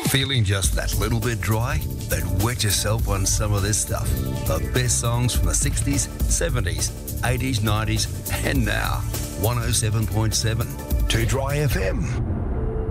Feeling just that little bit dry? Then wet yourself on some of this stuff. The best songs from the 60s, 70s, 80s, 90s, and now. 107.7 To Dry FM.